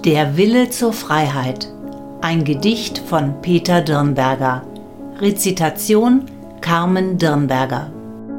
Der Wille zur Freiheit. Ein Gedicht von Peter Dirnberger. Rezitation Carmen Dirnberger.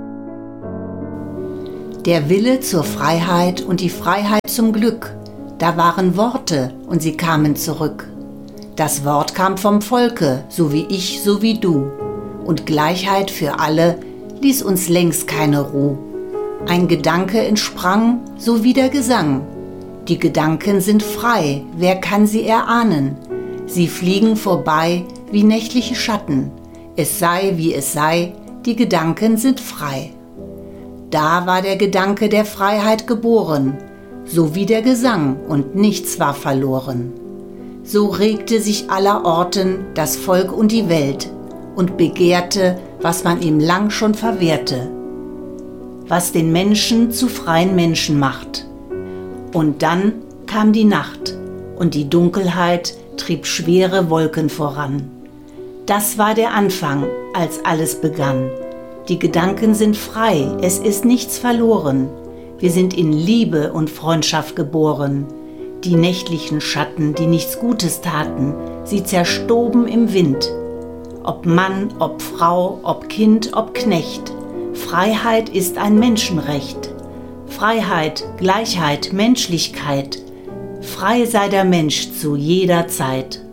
Der Wille zur Freiheit und die Freiheit zum Glück, da waren Worte und sie kamen zurück. Das Wort kam vom Volke, so wie ich, so wie du. Und Gleichheit für alle ließ uns längst keine Ruh. Ein Gedanke entsprang, so wie der Gesang. Die Gedanken sind frei, wer kann sie erahnen? Sie fliegen vorbei wie nächtliche Schatten. Es sei, wie es sei, die Gedanken sind frei. Da war der Gedanke der Freiheit geboren, so wie der Gesang, und nichts war verloren. So regte sich allerorten das Volk und die Welt und begehrte, was man ihm lang schon verwehrte, was den Menschen zu freien Menschen macht. Und dann kam die Nacht und die Dunkelheit trieb schwere Wolken voran. Das war der Anfang, als alles begann. Die Gedanken sind frei, es ist nichts verloren. Wir sind in Liebe und Freundschaft geboren. Die nächtlichen Schatten, die nichts Gutes taten, sie zerstoben im Wind. Ob Mann, ob Frau, ob Kind, ob Knecht, Freiheit ist ein Menschenrecht. Freiheit, Gleichheit, Menschlichkeit, frei sei der Mensch zu jeder Zeit.